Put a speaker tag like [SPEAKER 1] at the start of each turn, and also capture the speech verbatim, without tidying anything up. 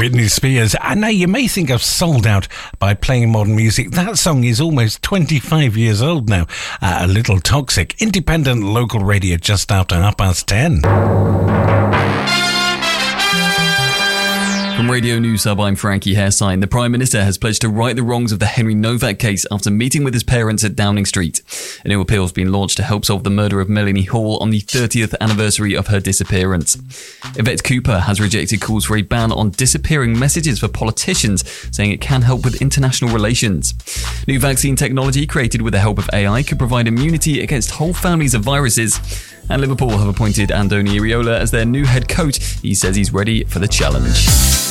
[SPEAKER 1] Britney Spears. And now you may think I've sold out by playing modern music. That song is almost twenty-five years old now. Uh, a Little Toxic. Independent local radio just after half past ten.
[SPEAKER 2] From Radio News Hub, I'm Frankie Hairsign. The Prime Minister has pledged to right the wrongs of the Henry Novak case after meeting with his parents at Downing Street. A new appeal has been launched to help solve the murder of Melanie Hall on the thirtieth anniversary of her disappearance. Yvette Cooper has rejected calls for a ban on disappearing messages for politicians, saying it can help with international relations. New vaccine technology created with the help of A I could provide immunity against whole families of viruses. And Liverpool have appointed Andoni Iraola as their new head coach. He says he's ready for the challenge.